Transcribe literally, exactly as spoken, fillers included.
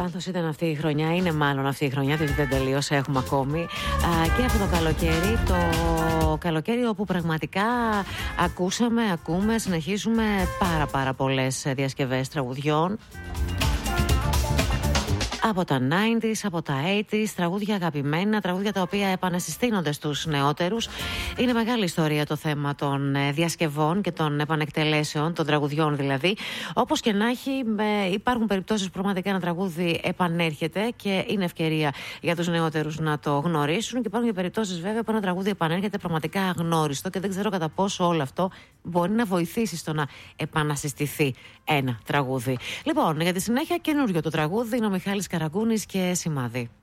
Πάνθος ήταν αυτή η χρονιά, είναι μάλλον αυτή η χρονιά, διότι δεν τελείωσε, έχουμε ακόμη. Α, και αυτό το καλοκαίρι, το καλοκαίρι όπου πραγματικά ακούσαμε, ακούμε, συνεχίζουμε πάρα πάρα πολλές διασκευές τραγουδιών. Από τα ενενήντα, από τα ογδόντα, τραγούδια αγαπημένα, τραγούδια τα οποία επανασυστήνονται στους νεότερους. Είναι μεγάλη ιστορία το θέμα των διασκευών και των επανεκτελέσεων, των τραγουδιών δηλαδή. Όπως και να έχει, υπάρχουν περιπτώσεις που πραγματικά ένα τραγούδι επανέρχεται και είναι ευκαιρία για τους νεότερους να το γνωρίσουν. Και υπάρχουν και περιπτώσεις βέβαια που ένα τραγούδι επανέρχεται πραγματικά αγνώριστο και δεν ξέρω κατά πόσο όλο αυτό μπορεί να βοηθήσει στο να επανασυστηθεί ένα τραγούδι. Λοιπόν, για τη συνέχεια, καινούριο το τραγούδι είναι ο Μιχάλης Καραγκούνης και Σημάδι.